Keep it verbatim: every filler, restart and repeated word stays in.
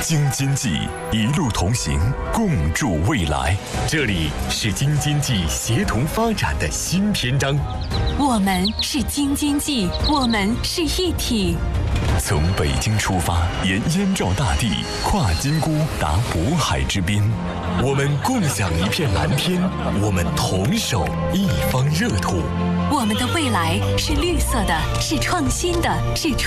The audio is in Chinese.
京津冀一路同行，共筑未来。这里是京津冀协同发展的新篇章。 我们是京津冀，我们是一体。 从北京出发，沿燕赵大地，跨金沽达渤海之边。我们共享一片蓝天，我们同守一方热土。 我们的未来是绿色的，是创新的，是